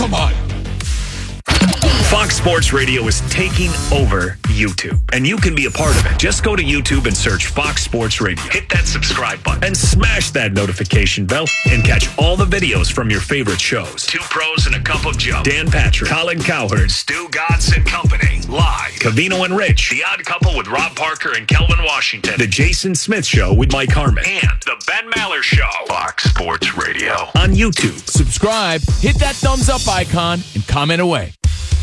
Come on. Fox Sports Radio is taking over YouTube, and you can be a part of it. Just go to YouTube and search Fox Sports Radio. Hit that subscribe button and smash that notification bell and catch all the videos from your favorite shows. Two Pros and a Cup of Joe. Dan Patrick, Colin Cowherd, Stu Godson and Company. Live. Covino and Rich. The Odd Couple with Rob Parker and Kelvin Washington. The Jason Smith Show with Mike Harmon. And The Ben Maller Show. Fox Sports Radio. On YouTube. Subscribe, hit that thumbs up icon, and comment away.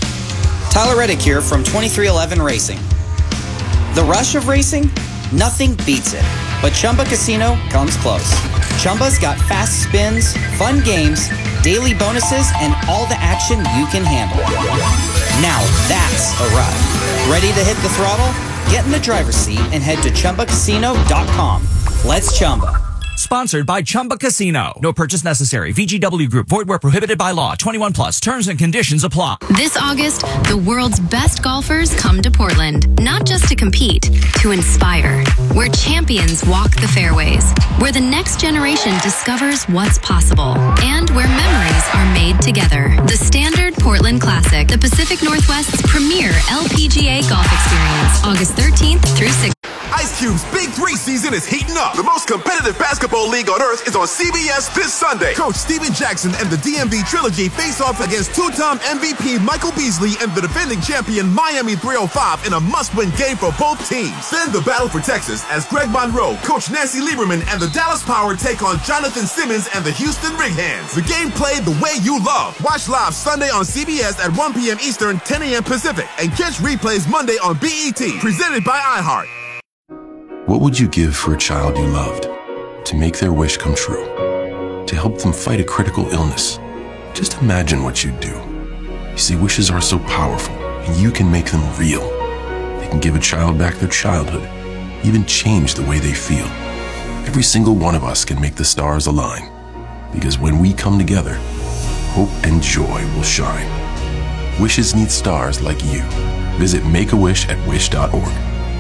Tyler Reddick here from 2311 Racing. The rush of racing? Nothing beats it. But Chumba Casino comes close. Chumba's got fast spins, fun games, daily bonuses, and all the action you can handle. Now that's a ride. Ready to hit the throttle? Get in the driver's seat and head to ChumbaCasino.com. Let's Chumba. Sponsored by Chumba Casino. No purchase necessary. VGW Group. Void where prohibited by law. 21 plus. Terms and conditions apply. This August, the world's best golfers come to Portland, not just to compete, to inspire. Where champions walk the fairways. Where the next generation discovers what's possible. And where memories are made together. The Standard Portland Classic, the Pacific Northwest's premier LPGA golf experience. August 13th through 16th. Ice Cube's Big 3 season is heating up. The most competitive basketball league on earth is on CBS this Sunday. Coach Steven Jackson and the DMV Trilogy face off against two-time MVP Michael Beasley and the defending champion Miami 305 in a must-win game for both teams. Then the battle for Texas as Greg Monroe, Coach Nancy Lieberman, and the Dallas Power take on Jonathan Simmons and the Houston Rig Hands. The game played the way you love. Watch live Sunday on CBS at 1 p.m. Eastern, 10 a.m. Pacific, and catch replays Monday on BET, presented by iHeart. What would you give for a child you loved? To make their wish come true? To help them fight a critical illness? Just imagine what you'd do. You see, wishes are so powerful, and you can make them real. They can give a child back their childhood, even change the way they feel. Every single one of us can make the stars align, because when we come together, hope and joy will shine. Wishes need stars like you. Visit Make-A-Wish at wish.org.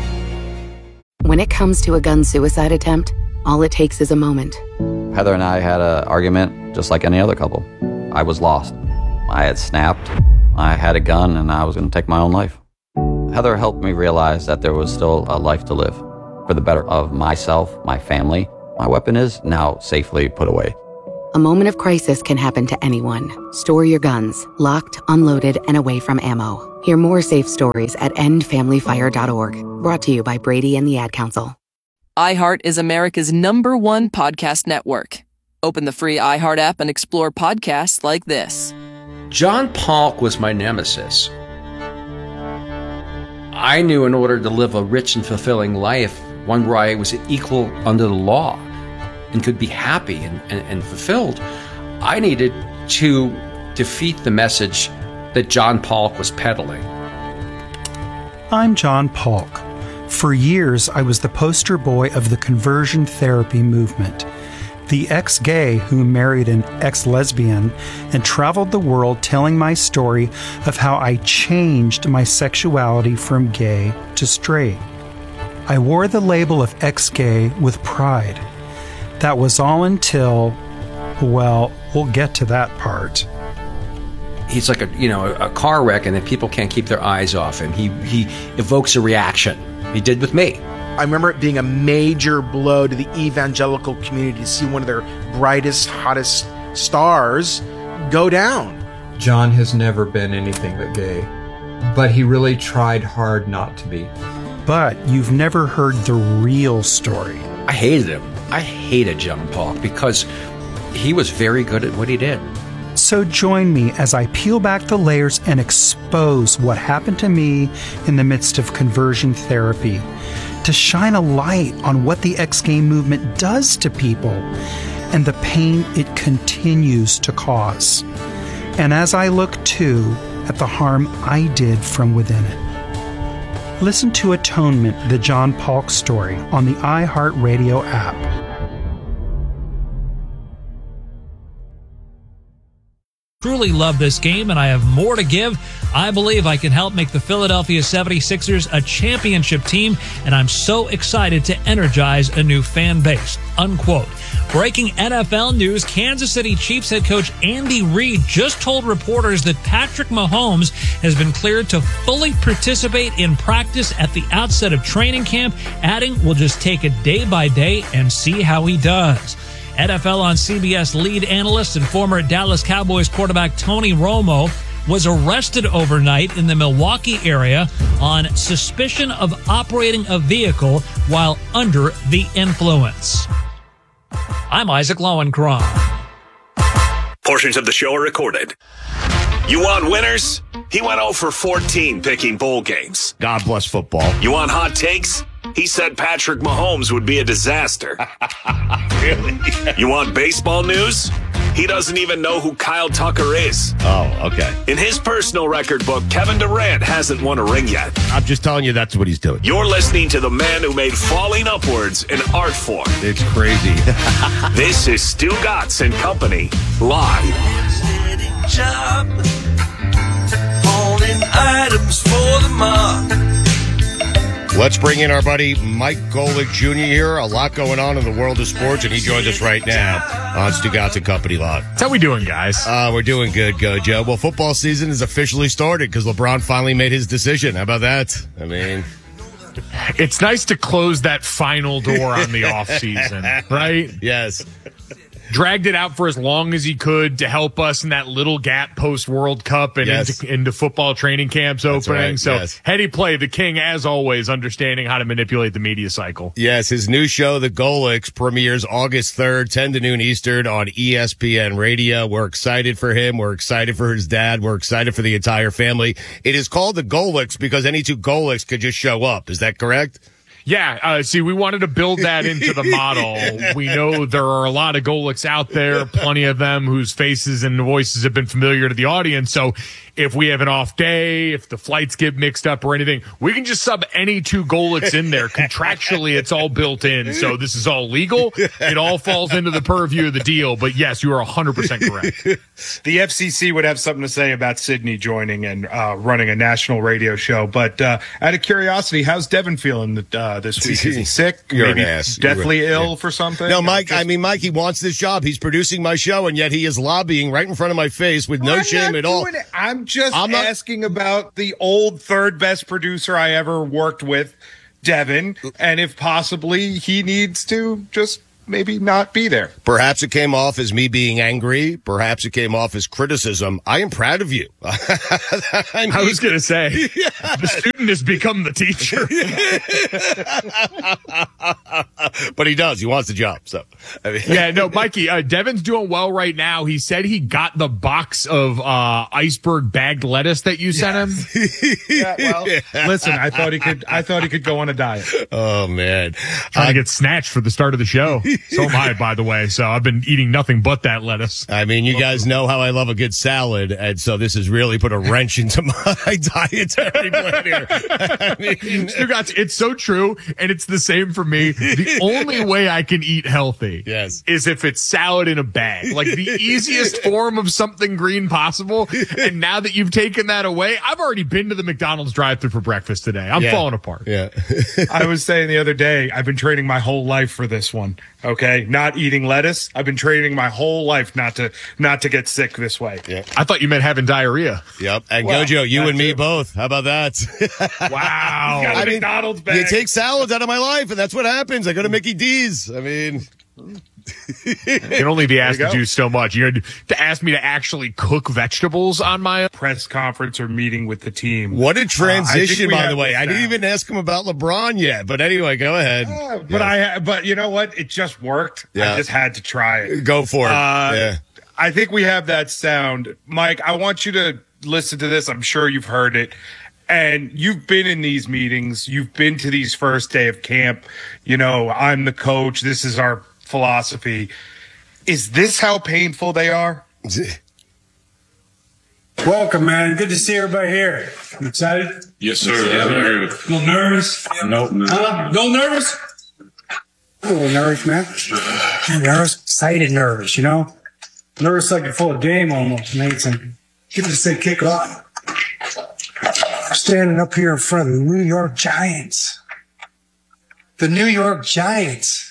When it comes to a gun suicide attempt, all it takes is a moment. Heather and I had an argument just like any other couple. I was lost. I had snapped. I had a gun and I was going to take my own life. Heather helped me realize that there was still a life to live for the better of myself, my family. My weapon is now safely put away. A moment of crisis can happen to anyone. Store your guns, locked, unloaded, and away from ammo. Hear more safe stories at endfamilyfire.org. Brought to you by Brady and the Ad Council. iHeart is America's #1 podcast network. Open the free iHeart app and explore podcasts like this. John Polk was my nemesis. I knew in order to live a rich and fulfilling life, one where I was equal under the law and could be happy and fulfilled, I needed to defeat the message that John Polk was peddling. I'm John Polk. For years, I was the poster boy of the conversion therapy movement. The ex-gay who married an ex-lesbian and traveled the world telling my story of how I changed my sexuality from gay to straight. I wore the label of ex-gay with pride. That was all until, well, we'll get to that part. He's like a car wreck, and then people can't keep their eyes off him. He evokes a reaction. He did with me. I remember it being a major blow to the evangelical community to see one of their brightest, hottest stars go down. John has never been anything but gay, but he really tried hard not to be. But you've never heard the real story. I hated him. I hated John Polk because he was very good at what he did. So join me as I peel back the layers and expose what happened to me in the midst of conversion therapy, to shine a light on what the ex-gay movement does to people and the pain it continues to cause. And as I look too at the harm I did from within it. Listen to Atonement, the John Polk story on the iHeartRadio app. Truly love this game, and I have more to give. I believe I can help make the Philadelphia 76ers a championship team, and I'm so excited to energize a new fan base." Unquote. Breaking NFL news, Kansas City Chiefs head coach Andy Reid just told reporters that Patrick Mahomes has been cleared to fully participate in practice at the outset of training camp, adding, "We'll just take it day by day and see how he does." NFL on CBS lead analyst and former Dallas Cowboys quarterback Tony Romo was arrested overnight in the Milwaukee area on suspicion of operating a vehicle while under the influence. I'm Isaac Lowenkron. Portions of the show are recorded. You want winners? He went 0 for 14 picking bowl games. God bless football. You want hot takes? He said Patrick Mahomes would be a disaster. Really? You want baseball news? He doesn't even know who Kyle Tucker is. Oh, okay. In his personal record book, Kevin Durant hasn't won a ring yet. I'm just telling you that's what he's doing. You're listening to the man who made falling upwards an art form. It's crazy. This is Stu Gatz and Company, live. Job, holding items for the mark. Let's bring in our buddy Mike Golick Jr. here. A lot going on in the world of sports, and he joins us right now on Stu Gatz and Company Live. How we doing, guys? We're doing good, Gojo. Well, football season is officially started because LeBron finally made his decision. How about that? I mean, it's nice to close that final door on the offseason, right? Yes. Dragged it out for as long as he could to help us in that little gap post-World Cup and into football training camps opening. Right, so yes. heady play, the king, as always, understanding how to manipulate the media cycle. Yes, his new show, The Golicks, premieres August 3rd, 10 to noon Eastern on ESPN Radio. We're excited for him. We're excited for his dad. We're excited for the entire family. It is called The Golicks because any two Golicks could just show up. Is that correct? Yeah, see, we wanted to build that into the model. We know there are a lot of Golicks out there, plenty of them whose faces and voices have been familiar to the audience. So if we have an off day, if the flights get mixed up or anything, we can just sub any two Golicks in there. Contractually, it's all built in. So this is all legal. It all falls into the purview of the deal. But yes, you are 100% correct. The FCC would have something to say about Sydney joining and running a national radio show. But out of curiosity, how's Devin feeling this week? Is he sick? You're Maybe an ass. deathly ill for something? No, Mike, Mike, he wants this job. He's producing my show, and yet he is lobbying right in front of my face with no shame at all. I'm just asking about the old third best producer I ever worked with, Devin, and if possibly he needs to just maybe not be there. Perhaps it came off as me being angry. Perhaps it came off as criticism. I am proud of you. I was going to say, the student has become the teacher. But he does. He wants the job. So, I mean. Yeah, no, Mikey, Devin's doing well right now. He said he got the box of iceberg bagged lettuce that you sent him. Yeah, well, listen, I thought he could go on a diet. Oh, man. Trying to get snatched for the start of the show. So am I, by the way. So I've been eating nothing but that lettuce. I mean, you guys know how I love a good salad, and so this has really put a wrench into my dietary plan here. I mean, it's so true, and it's the same for me. The only way I can eat healthy is if it's salad in a bag, like the easiest form of something green possible. And now that you've taken that away, I've already been to the McDonald's drive-thru for breakfast today. I'm falling apart. Yeah. I was saying the other day, I've been training my whole life for this one. Okay, not eating lettuce. I've been training my whole life not to get sick this way. Yeah. I thought you meant having diarrhea. Yep. And Gojo, you and me both. How about that? Wow. I mean, McDonald's bag. you take salads out of my life, and that's what happens. I go to Mickey D's. I mean, you can only be asked to do so much. You had to ask me to actually cook vegetables on my press conference or meeting with the team. What a transition, by the way. I didn't even ask him about LeBron yet, but anyway, go ahead. But you know what? It just worked. Yeah. I just had to try it. Go for it. I think we have that sound. Mike, I want you to listen to this. I'm sure you've heard it. And you've been in these meetings. You've been to these first day of camp. You know, I'm the coach. This is our philosophy. Is this how painful they are? Welcome, man. Good to see everybody here. You excited? Yes, sir. Yeah, a little nervous? Nope. A little nervous? A little nervous, man. Nervous? Excited nervous, you know? Nervous like a full of game almost, Nate. Get this thing kick off. I'm standing up here in front of the New York Giants. The New York Giants.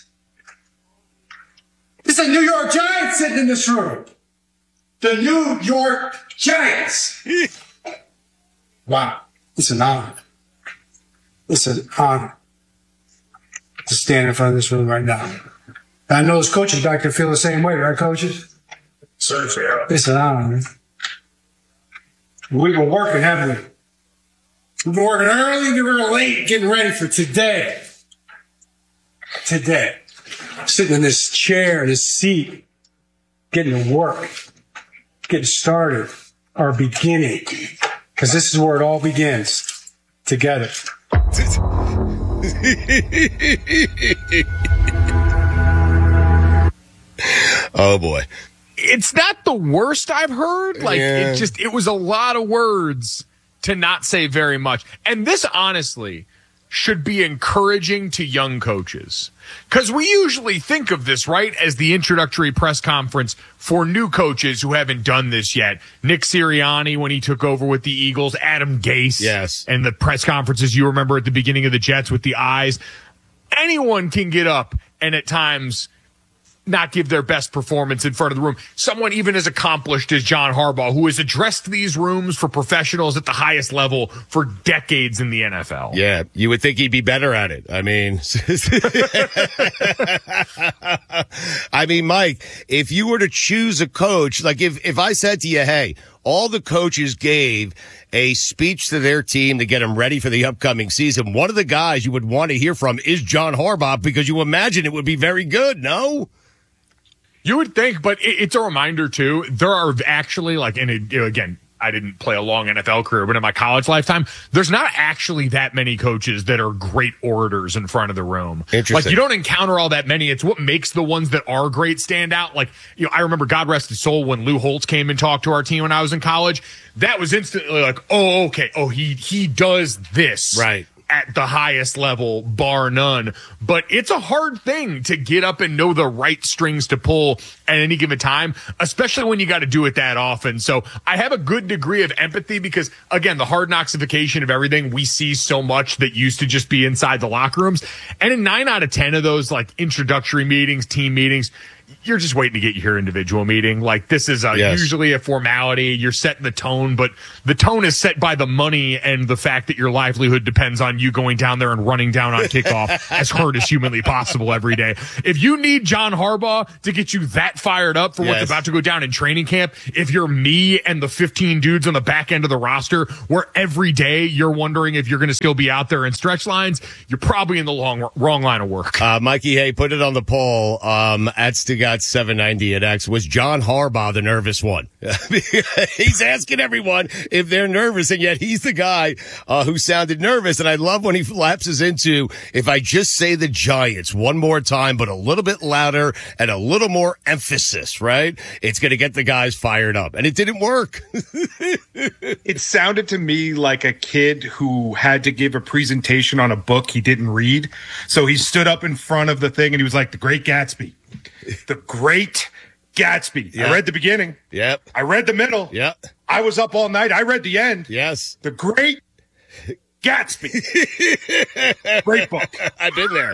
It's the New York Giants sitting in this room. The New York Giants. Wow. It's an honor. It's an honor to stand in front of this room right now. And I know those coaches back there feel the same way, right, coaches? Sure. It's an honor, man. We've been working, haven't we? We've been working early and we're late getting ready for today. Today. Sitting in this chair, this seat, getting to work, getting started, our beginning. Because this is where it all begins. Together. Oh boy. It's not the worst I've heard. Like, Yeah. it was a lot of words to not say very much. And this honestly should be encouraging to young coaches. Because we usually think of this, right, as the introductory press conference for new coaches who haven't done this yet. Nick Sirianni, when he took over with the Eagles, Adam Gase. Yes. And the press conferences you remember at the beginning of the Jets with the eyes. Anyone can get up and at times not give their best performance in front of the room. Someone even as accomplished as John Harbaugh, who has addressed these rooms for professionals at the highest level for decades in the NFL. Yeah, you would think he'd be better at it. I mean, Mike, if you were to choose a coach, like if I said to you, hey, all the coaches gave a speech to their team to get them ready for the upcoming season, one of the guys you would want to hear from is John Harbaugh, because you imagine it would be very good, no? You would think, but it's a reminder, too. There are actually, like, and again, I didn't play a long NFL career, but in my college lifetime, there's not actually that many coaches that are great orators in front of the room. Interesting. Like, you don't encounter all that many. It's what makes the ones that are great stand out. Like, I remember, God rest his soul, when Lou Holtz came and talked to our team when I was in college, that was instantly like, oh, okay. Oh, he does this. Right. At the highest level, bar none. But it's a hard thing to get up and know the right strings to pull at any given time, especially when you got to do it that often. So I have a good degree of empathy because, again, the hard knocksification of everything, we see so much that used to just be inside the locker rooms. And in 9 out of 10 of those, like, introductory meetings, team meetings, you're just waiting to get your individual meeting. Like, this is usually a formality. You're setting the tone, but the tone is set by the money and the fact that your livelihood depends on you going down there and running down on kickoff as hard as humanly possible every day. If you need John Harbaugh to get you that fired up for what's about to go down in training camp, if you're me and the 15 dudes on the back end of the roster where every day you're wondering if you're going to still be out there in stretch lines, you're probably in the wrong line of work. Mikey, hey, put it on the poll at Stugat 790 at X. Was John Harbaugh the nervous one? He's asking everyone if they're nervous, and yet he's the guy who sounded nervous. And I love when he lapses into, if I just say the Giants one more time, but a little bit louder and a little more emphasis, right? It's going to get the guys fired up. And it didn't work. It sounded to me like a kid who had to give a presentation on a book he didn't read. So he stood up in front of the thing and he was like, The Great Gatsby. The Great Gatsby. Yep. I read the beginning. Yep. I read the middle. Yep. I was up all night. I read the end. Yes. The Great Gatsby. Great book. I've been there.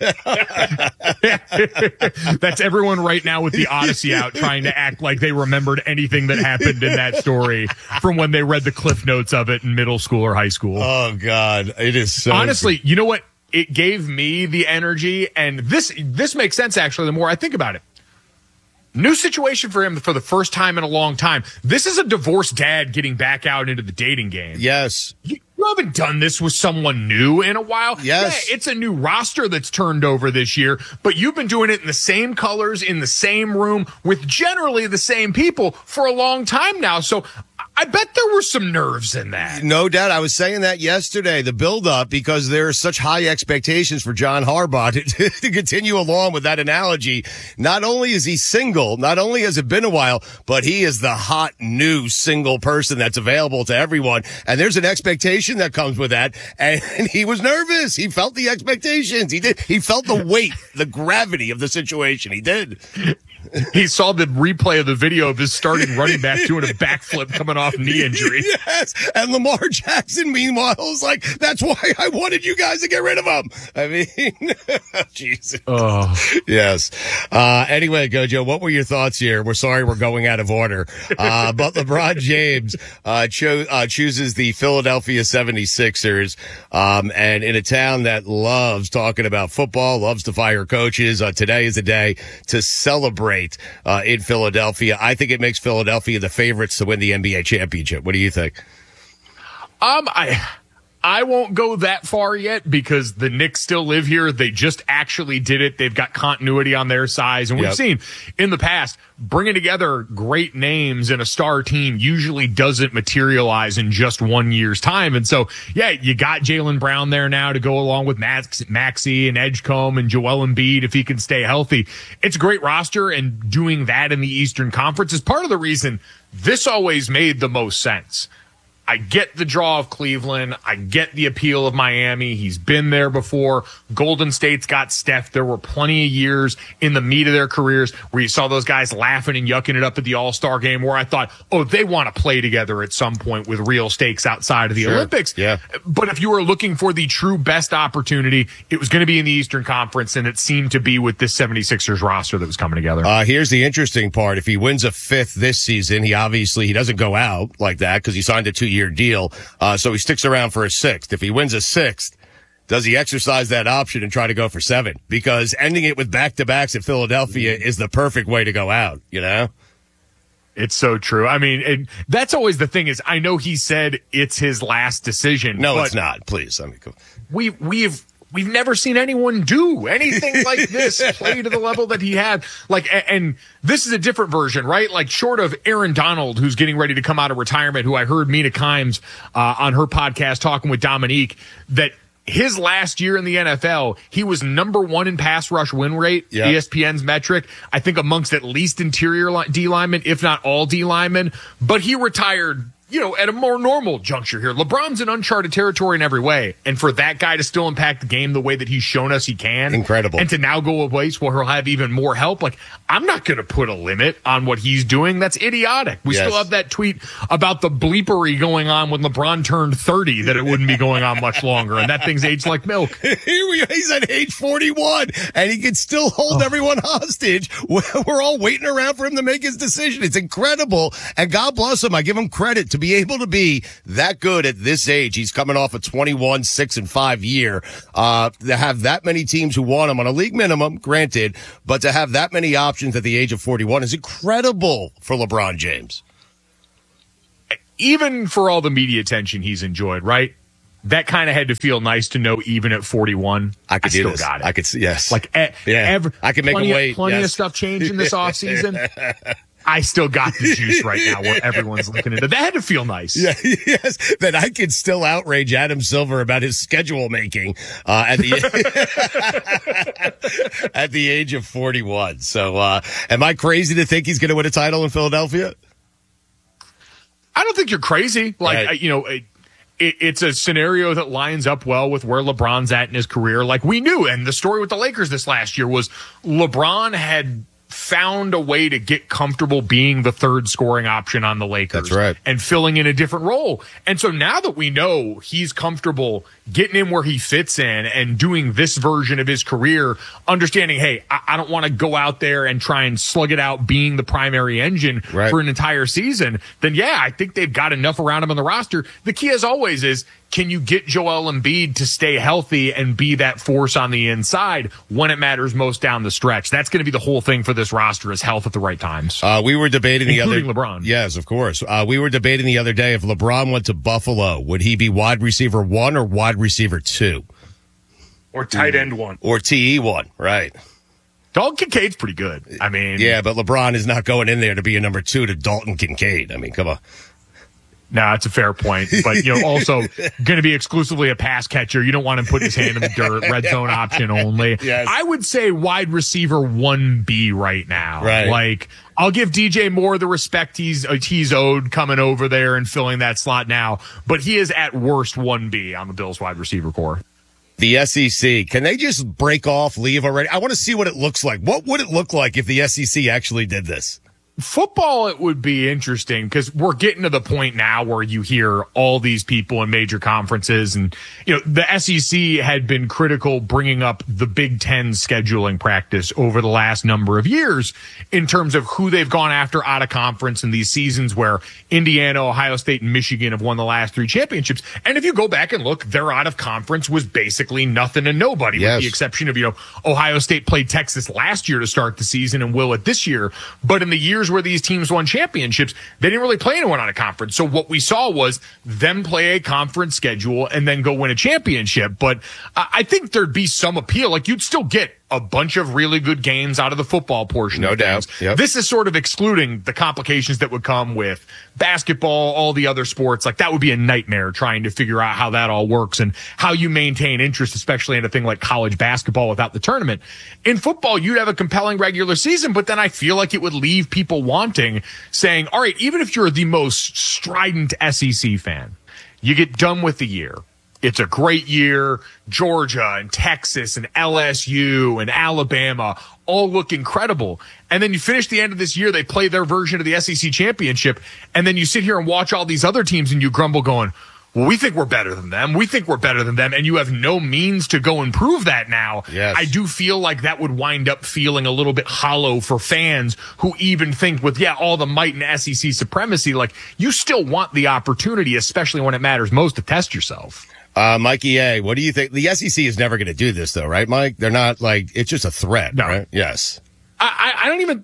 That's everyone right now with the Odyssey out trying to act like they remembered anything that happened in that story from when they read the cliff notes of it in middle school or high school. Oh, God. It is so... Honestly, you know what? It gave me the energy, and this makes sense, actually, the more I think about it. New situation for him for the first time in a long time. This is a divorced dad getting back out into the dating game. Yes. You haven't done this with someone new in a while. Yes. Yeah, it's a new roster that's turned over this year, but you've been doing it in the same colors, in the same room, with generally the same people for a long time now. So I bet there were some nerves in that. No doubt. I was saying that yesterday, the build-up, because there are such high expectations for John Harbaugh to continue along with that analogy. Not only is he single, not only has it been a while, but he is the hot new single person that's available to everyone. And there's an expectation that comes with that. And he was nervous. He felt the expectations. He did. He felt the weight, the gravity of the situation. He did. He saw the replay of the video of his starting running back doing a backflip coming off knee injury. Yes, and Lamar Jackson, meanwhile, was like, that's why I wanted you guys to get rid of him. I mean, Jesus. Oh. Yes. Anyway, Gojo, what were your thoughts here? We're sorry we're going out of order. But LeBron James chooses the Philadelphia 76ers, and in a town that loves talking about football, loves to fire coaches, today is the day to celebrate in Philadelphia. I think it makes Philadelphia the favorites to win the NBA championship. What do you think? I won't go that far yet because the Knicks still live here. They just actually did it. They've got continuity on their size. And we've seen in the past, bringing together great names in a star team usually doesn't materialize in just 1 year's time. And so, yeah, you got Jaylen Brown there now to go along with Maxey and Edgecombe and Joel Embiid if he can stay healthy. It's a great roster, and doing that in the Eastern Conference is part of the reason this always made the most sense. I get the draw of Cleveland. I get the appeal of Miami. He's been there before. Golden State's got Steph. There were plenty of years in the meat of their careers where you saw those guys laughing and yucking it up at the All-Star game where I thought, oh, they want to play together at some point with real stakes outside of the Olympics. Yeah. But if you were looking for the true best opportunity, it was going to be in the Eastern Conference, and it seemed to be with this 76ers roster that was coming together. Here's the interesting part. If he wins a fifth this season, he doesn't go out like that because he signed a 2-year deal. So he sticks around for a sixth. If he wins a sixth, does he exercise that option and try to go for 7? Because ending it with back-to-backs at Philadelphia is the perfect way to go out, you know? It's so true. I mean, that's always the thing is, I know he said it's his last decision. No, it's not. Please. I mean, We've never seen anyone do anything like this, play to the level that he had. Like, and this is a different version, right? Like, short of Aaron Donald, who's getting ready to come out of retirement, who I heard Mina Kimes on her podcast talking with Dominique, that his last year in the NFL, he was number 1 in pass rush win rate, ESPN's metric, I think amongst at least interior D linemen, if not all D linemen. But he retired, at a more normal juncture here. LeBron's in uncharted territory in every way. And for that guy to still impact the game the way that he's shown us he can. Incredible. And to now go a place where he'll have even more help. Like, I'm not going to put a limit on what he's doing. That's idiotic. We still have that tweet about the bleepery going on when LeBron turned 30, that it wouldn't be going on much longer. And that thing's aged like milk. He's at age 41 and he can still hold everyone hostage. We're all waiting around for him to make his decision. It's incredible. And God bless him. I give him credit to be able to be that good at this age. He's coming off a 21, 6-5 year. To have that many teams who want him on a league minimum, granted, but to have that many options at the age of 41 is incredible for LeBron James. Even for all the media attention he's enjoyed, right? That kind of had to feel nice to know even at 41. I could do still this. got it. I could see, yes. Like, I can make him wait. Plenty yes. of stuff changing this offseason. I still got the juice right now where everyone's looking at it. That had to feel nice. Yeah, yes, that I could still outrage Adam Silver about his schedule making at the at the age of 41. So, am I crazy to think he's going to win a title in Philadelphia? I don't think you're crazy. Like, right. It's a scenario that lines up well with where LeBron's at in his career. Like we knew, and the story with the Lakers this last year was LeBron had found a way to get comfortable being the third scoring option on the Lakers. That's right. And filling in a different role. And so now that we know he's comfortable getting in where he fits in and doing this version of his career, understanding, hey, I don't want to go out there and try and slug it out being the primary engine for an entire season, then yeah, I think they've got enough around him on the roster. The key as always is, can you get Joel Embiid to stay healthy and be that force on the inside when it matters most down the stretch? That's going to be the whole thing for this roster, is health at the right times. We were debating including LeBron. Yes, of course. We were debating the other day if LeBron went to Buffalo, would he be wide receiver 1 or wide receiver 2? Or tight end 1. Or TE 1, right. Dalton Kincaid's pretty good. I mean, yeah, but LeBron is not going in there to be a number 2 to Dalton Kincaid. I mean, come on. No, it's a fair point. But, also going to be exclusively a pass catcher. You don't want him putting his hand in the dirt. Red zone option only. Yes. I would say wide receiver 1B right now. Right. Like, I'll give DJ Moore the respect he's owed coming over there and filling that slot now. But he is at worst 1B on the Bills wide receiver core. The SEC, can they just break off, leave already? I want to see what it looks like. What would it look like if the SEC actually did this? Football, it would be interesting because we're getting to the point now where you hear all these people in major conferences, and the SEC had been critical bringing up the Big Ten scheduling practice over the last number of years in terms of who they've gone after out of conference in these seasons where Indiana, Ohio State, and Michigan have won the last 3 championships. And if you go back and look, their out of conference was basically nothing and nobody, with the exception of Ohio State played Texas last year to start the season and will it this year. But in the years where these teams won championships, they didn't really play anyone on a conference. So what we saw was them play a conference schedule and then go win a championship. But I think there'd be some appeal. Like, you'd still get a bunch of really good games out of the football portion. No doubt. Yep. This is sort of excluding the complications that would come with basketball, all the other sports. Like, that would be a nightmare trying to figure out how that all works and how you maintain interest, especially in a thing like college basketball without the tournament. In football, you'd have a compelling regular season, but then I feel like it would leave people wanting, saying, all right, even if you're the most strident SEC fan, you get done with the year. It's a great year. Georgia and Texas and LSU and Alabama all look incredible. And then you finish the end of this year, they play their version of the SEC championship. And then you sit here and watch all these other teams and you grumble going, well, we think we're better than them. We think we're better than them. And you have no means to go and prove that now. Yes. I do feel like that would wind up feeling a little bit hollow for fans who even think with, all the might and SEC supremacy, like, you still want the opportunity, especially when it matters most, to test yourself. Mikey A., what do you think? The SEC is never going to do this, though, right, Mike? They're not it's just a threat, right? Yes. I don't even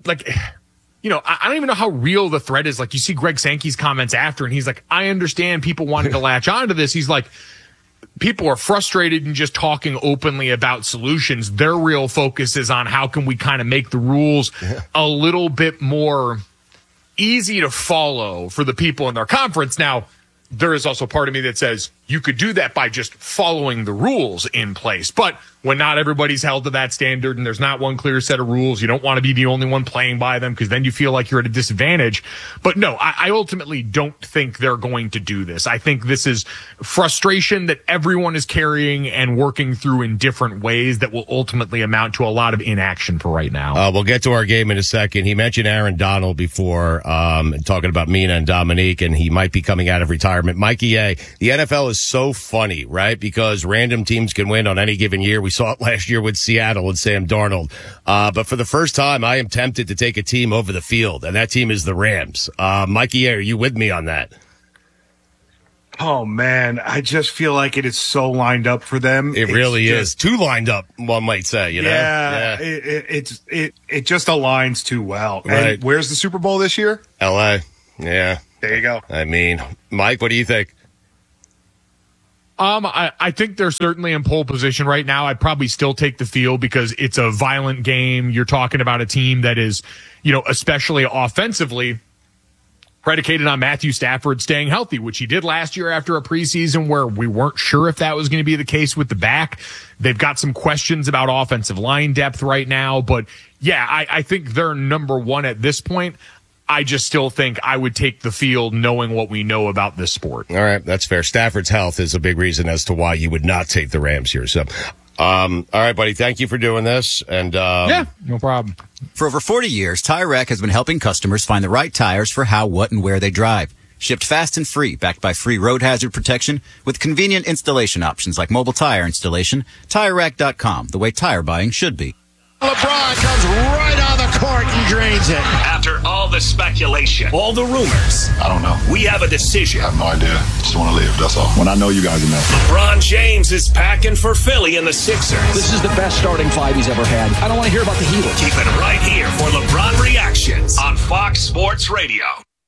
I don't even know how real the threat is. Like, you see Greg Sankey's comments after, and he's like, I understand people wanted to latch onto this. He's like, people are frustrated and just talking openly about solutions. Their real focus is on how can we kind of make the rules a little bit more easy to follow for the people in their conference. Now, there is also part of me that says you could do that by just following the rules in place. But when not everybody's held to that standard and there's not one clear set of rules, you don't want to be the only one playing by them because then you feel like you're at a disadvantage. But no, I ultimately don't think they're going to do this. I think this is frustration that everyone is carrying and working through in different ways that will ultimately amount to a lot of inaction for right now. We'll get to our game in a second. He mentioned Aaron Donald before, talking about Mina and Dominique, and he might be coming out of retirement. Mikey A., the NFL is so funny, right? Because random teams can win on any given year. We saw it last year with Seattle and Sam Darnold. But for the first time, I am tempted to take a team over the field, and that team is the Rams. Mikey A., are you with me on that? Oh, man, I just feel like it is so lined up for them. It really is. Too lined up, one might say, you know? Yeah. It just aligns too well. Right. And where's the Super Bowl this year? L.A. Yeah. There you go. I mean, Mike, what do you think? I think they're certainly in pole position right now. I'd probably still take the field because it's a violent game. You're talking about a team that is, especially offensively, predicated on Matthew Stafford staying healthy, which he did last year after a preseason where we weren't sure if that was going to be the case with the back. They've got some questions about offensive line depth right now. But, yeah, I think they're number one at this point. I just still think I would take the field knowing what we know about this sport. All right, that's fair. Stafford's health is a big reason as to why you would not take the Rams here. So, all right, buddy, thank you for doing this. And yeah, no problem. For over 40 years, Tire Rack has been helping customers find the right tires for how, what, and where they drive. Shipped fast and free, backed by free road hazard protection with convenient installation options like mobile tire installation. TireRack.com, the way tire buying should be. LeBron comes right on the court and drains it. After all the speculation, all the rumors, I don't know. we have a decision. I have no idea. Just want to live, that's all. When I know you guys are know. LeBron James is packing for Philly and the Sixers. This is the best starting five he's ever had. I don't want to hear about the Heat. Keep it right here for LeBron Reactions on Fox Sports Radio.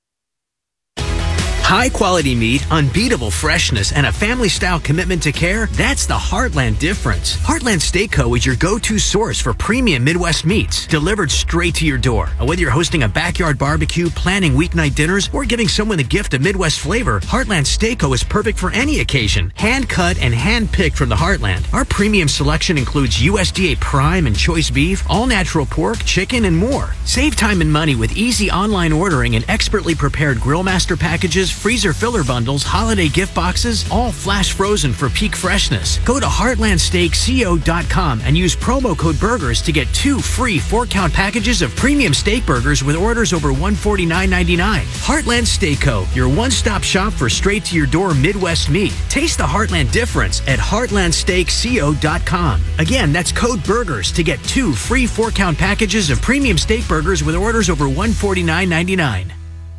High quality meat, unbeatable freshness, and a family style commitment to care, that's the Heartland difference. Heartland Steak Co. is your go-to source for premium Midwest meats, delivered straight to your door. And whether you're hosting a backyard barbecue, planning weeknight dinners, or giving someone the gift of Midwest flavor, Heartland Steak Co. is perfect for any occasion. Hand cut and hand picked from the Heartland. Our premium selection includes USDA prime and choice beef, all natural pork, chicken, and more. Save time and money with easy online ordering and expertly prepared grill master packages freezer filler bundles, holiday gift boxes, all flash frozen for peak freshness. Go to heartlandsteakco.com and use promo code BURGERS to get 2 free 4-count packages of premium steak burgers with orders over $149.99. Heartland Steak Co., your one-stop shop for straight-to-your-door Midwest meat. Taste the Heartland difference at heartlandsteakco.com. Again, that's code BURGERS to get 2 free 4-count packages of premium steak burgers with orders over $149.99.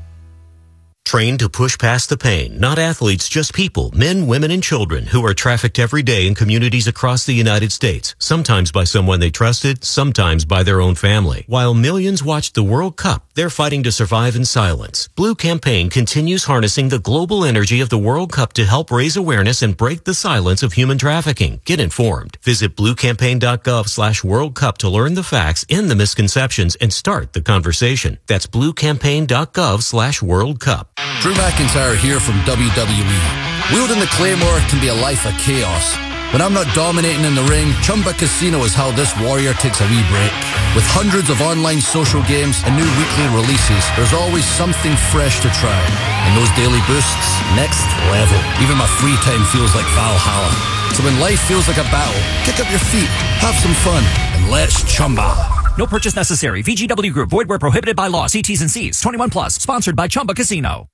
Trained to push past the pain, not athletes, just people, men, women, and children who are trafficked every day in communities across the United States, sometimes by someone they trusted, sometimes by their own family. While millions watched the World Cup, they're fighting to survive in silence. Blue Campaign continues harnessing the global energy of the World Cup to help raise awareness and break the silence of human trafficking. Get informed. Visit bluecampaign.gov/World Cup to learn the facts, end the misconceptions, and start the conversation. That's bluecampaign.gov/World Cup. Drew McIntyre here from WWE. Wielding the Claymore can be a life of chaos. When I'm not dominating in the ring, Chumba Casino is how this warrior takes a wee break. With hundreds of online social games and new weekly releases, there's always something fresh to try. And those daily boosts, next level. Even my free time feels like Valhalla. So when life feels like a battle, kick up your feet, have some fun, and let's Chumba. No purchase necessary. VGW Group. Void where prohibited by law. See T's and C's. 21 plus. Sponsored by Chumba Casino.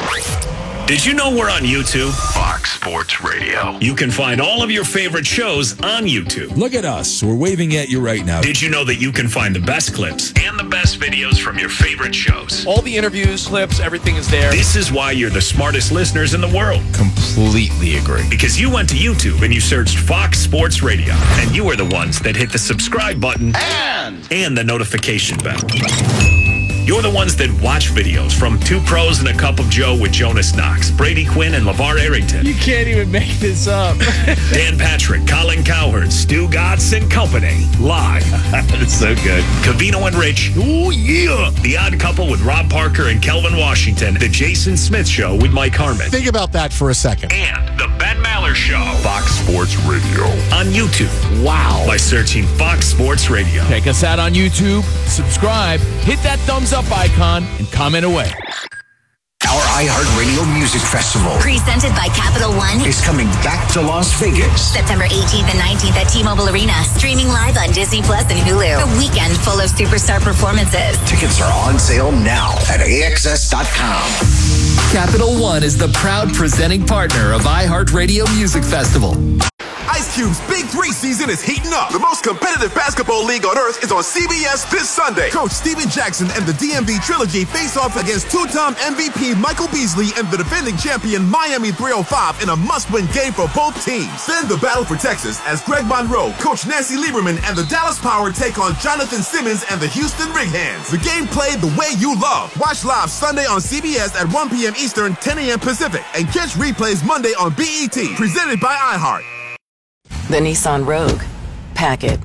Did you know we're on YouTube? Fox Sports Radio. You can find all of your favorite shows on YouTube. Look at us. We're waving at you right now. Did you know that you can find the best clips and the best videos from your favorite shows? All the interviews, clips, everything is there. This is why you're the smartest listeners in the world. Completely agree. Because you went to YouTube and you searched Fox Sports Radio. And you were the ones that hit the subscribe button and the notification bell. You're the ones that watch videos from Two Pros and a Cup of Joe with Jonas Knox, Brady Quinn, and LeVar Arrington. You can't even make this up. Dan Patrick, Colin Cowherd, Stu Gatz and Company. Live. That's so good. Covino and Rich. Oh, yeah. The Odd Couple with Rob Parker and Kelvin Washington. The Jason Smith Show with Mike Harmon. Think about that for a second. And the Ben Maller Show. Fox Sports Radio. On YouTube. Wow. By searching Fox Sports Radio. Check us out on YouTube. Subscribe. Hit that thumbs up icon and comment away. Our iHeartRadio Music Festival, presented by Capital One, is coming back to Las Vegas. September 18th and 19th at T-Mobile Arena. Streaming live on Disney Plus and Hulu. A weekend full of superstar performances. Tickets are on sale now at AXS.com. Capital One is the proud presenting partner of iHeartRadio Music Festival. Ice Cube's Big 3 season is heating up. The most competitive basketball league on earth is on CBS this Sunday. Coach Steven Jackson and the DMV Trilogy face off against two-time MVP Michael Beasley and the defending champion Miami 305 in a must-win game for both teams. Then the battle for Texas as Greg Monroe, Coach Nancy Lieberman, and the Dallas Power take on Jonathan Simmons and the Houston Rig Hands. The game played the way you love. Watch live Sunday on CBS at 1 p.m. Eastern, 10 a.m. Pacific, and catch replays Monday on BET. Presented by iHeart. The Nissan Rogue. Pack it.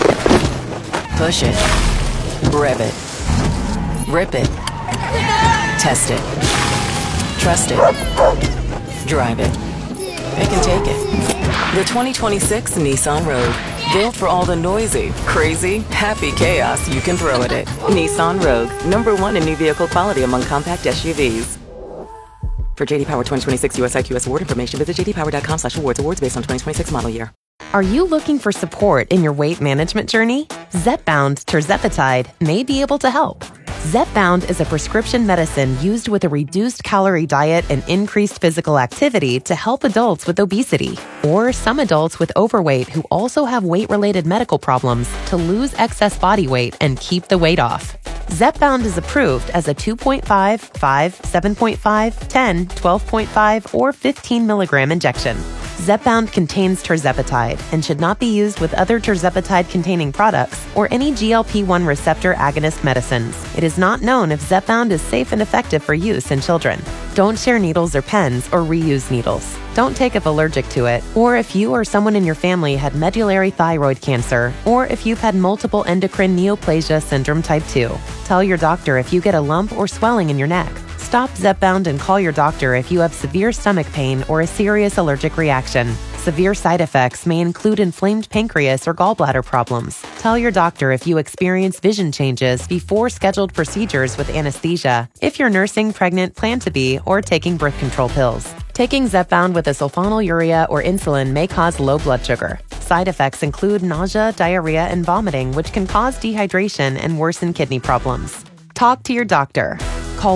Push it. Rev it. Rip it. Test it. Trust it. Drive it. It can take it. The 2026 Nissan Rogue. Built for all the noisy, crazy, happy chaos you can throw at it. Nissan Rogue. #1 in new vehicle quality among compact SUVs. For JD Power 2026 US IQS award information, visit jdpower.com/awards. Awards based on 2026 model year. Are you looking for support in your weight management journey? Zepbound tirzepatide may be able to help. Zepbound is a prescription medicine used with a reduced calorie diet and increased physical activity to help adults with obesity or some adults with overweight who also have weight-related medical problems to lose excess body weight and keep the weight off. Zepbound is approved as a 2.5, 5, 7.5, 10, 12.5, or 15 milligram injection. Zepbound contains tirzepatide and should not be used with other tirzepatide-containing products or any GLP-1 receptor agonist medicines. It is not known if Zepbound is safe and effective for use in children. Don't share needles or pens or reuse needles. Don't take if allergic to it, or if you or someone in your family had medullary thyroid cancer, or if you've had multiple endocrine neoplasia syndrome type 2. Tell your doctor if you get a lump or swelling in your neck. Stop Zepbound and call your doctor if you have severe stomach pain or a serious allergic reaction. Severe side effects may include inflamed pancreas or gallbladder problems. Tell your doctor if you experience vision changes before scheduled procedures with anesthesia, if you're nursing, pregnant, plan to be, or taking birth control pills. Taking Zepbound with a sulfonylurea or insulin may cause low blood sugar. Side effects include nausea, diarrhea, and vomiting, which can cause dehydration and worsen kidney problems. Talk to your doctor. Call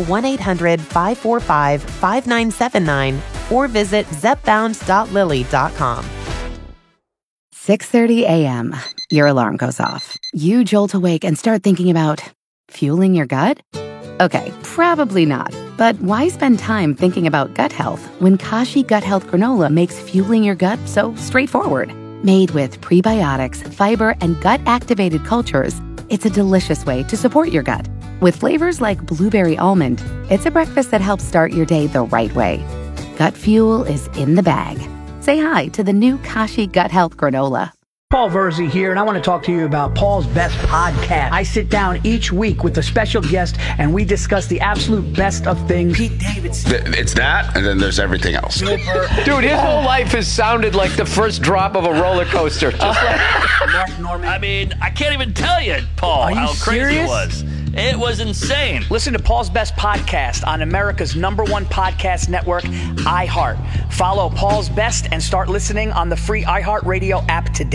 1-800-545-5979 or visit zepbound.lilly.com. 6:30 a.m. Your alarm goes off. You jolt awake and start thinking about fueling your gut? Okay, probably not. But why spend time thinking about gut health when Kashi Gut Health Granola makes fueling your gut so straightforward? Made with prebiotics, fiber, and gut-activated cultures, it's a delicious way to support your gut. With flavors like blueberry almond, it's a breakfast that helps start your day the right way. Gut fuel is in the bag. Say hi to the new Kashi Gut Health Granola. Paul Verzi here, and I want to talk to you about Paul's Best Podcast. I sit down each week with a special guest, and we discuss the absolute best of things. Pete Davidson. It's that, and then there's everything else. Dude, his whole life has sounded like the first drop of a roller coaster. Just like Mark Norman. I mean, I can't even tell you, Paul, how crazy it was. It was insane. Listen to Paul's Best Podcast on America's #1 podcast network, iHeart. Follow Paul's Best and start listening on the free iHeartRadio app today.